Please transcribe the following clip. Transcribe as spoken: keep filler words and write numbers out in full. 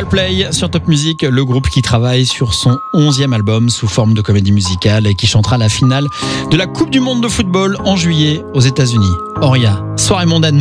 Coldplay sur Top Music, le groupe qui travaille sur son onzième album sous forme de comédie musicale et qui chantera la finale de la Coupe du Monde de football en juillet aux États-Unis. Oria, soirée mondaine.